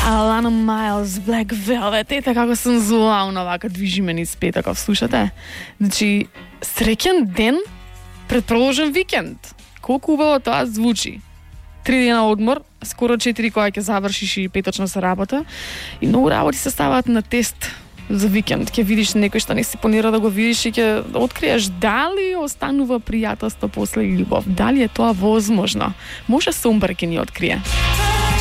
Alana Miles, Black Velvet, како сензуално вака движи ме низ петоков, слушате? Значи, среќен ден пред проложен викенд. Колку убаво тоа звучи. 3 дена одмор, скоро 4 кога ќе завршиш и петочна се работа. И многу работи се ставаат на тест за викенд. Ќе видиш некој што не си планира да го видиш и ќе откриеш дали останува пријателство после љубов. Дали е тоа возможно? Може Сомбар ќе ни открие.